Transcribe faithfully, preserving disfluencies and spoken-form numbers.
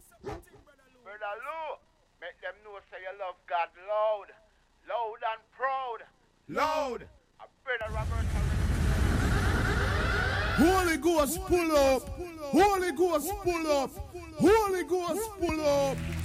Brother Lou, make them know say you love God loud. Loud and proud. Loud. A brother Robert. Holy Ghost pull up. Holy Ghost pull up. Holy Ghost pull up.